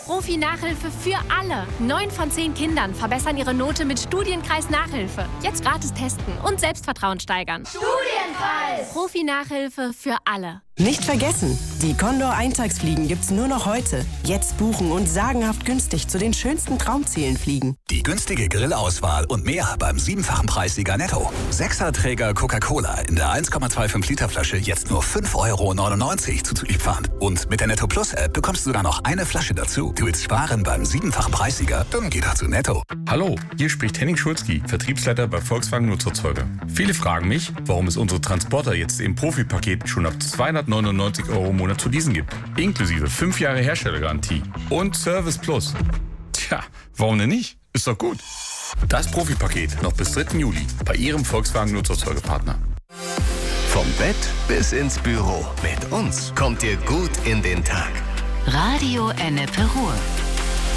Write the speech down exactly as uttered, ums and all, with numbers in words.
Profi-Nachhilfe für alle. Neun von zehn Kindern verbessern ihre Note mit Studienkreis Nachhilfe. Jetzt gratis testen und Selbstvertrauen steigern. Studienkreis! Profi-Nachhilfe für alle. Nicht vergessen, die Condor-Eintagsfliegen gibt's nur noch heute. Jetzt buchen und sagenhaft günstig zu den schönsten Traumzielen fliegen. Die günstige Grillauswahl und mehr beim siebenfachen Preissieger Netto. Sechserträger Coca-Cola in der eins Komma fünfundzwanzig Liter Flasche jetzt nur fünf Euro neunundneunzig zu Zulieferant. Und mit der Netto Plus App bekommst du sogar noch eine Flasche dazu. Du willst sparen beim siebenfachen Preissieger? Dann geh doch zu Netto. Hallo, hier spricht Henning Schulzki, Vertriebsleiter bei Volkswagen Nutzerzeuger. Viele fragen mich, warum es unsere Transporter jetzt im Profipaket schon ab zweihundertneunundneunzig Euro im Monat zu leasen gibt. Inklusive fünf Jahre Herstellergarantie und Service Plus. Tja, warum denn nicht? Ist doch gut. Das Profipaket noch bis dritten Juli bei Ihrem Volkswagen Nutzerzeugerpartner. Vom Bett bis ins Büro. Mit uns kommt ihr gut in den Tag. Radio Ennepe Ruhr.